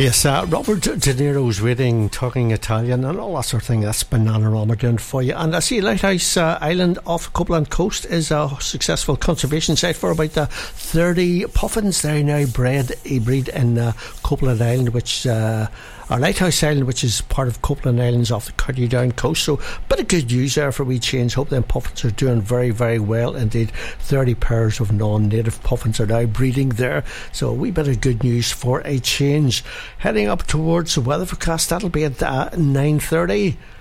Yes, Robert De Niro's Waiting, Talking Italian and all that sort of thing. That's Bananarama doing for you. And I see Lighthouse Island off Copeland Coast is a successful conservation site for about 30 puffins. They now breed in Copeland Island, which our Lighthouse Island, which is part of Copeland Islands off the County Down coast. So a bit of good news there for a wee change. Hope them puffins are doing very, very well indeed. 30 pairs of non-native puffins are now breeding there. So a wee bit of good news for a change. Heading up towards the weather forecast, that'll be at 9:30.